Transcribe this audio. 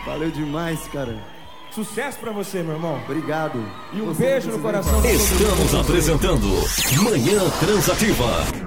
Valeu demais, cara. Sucesso pra você, meu irmão. Obrigado. E um beijo no coração. Estamos apresentando Manhã Transativa.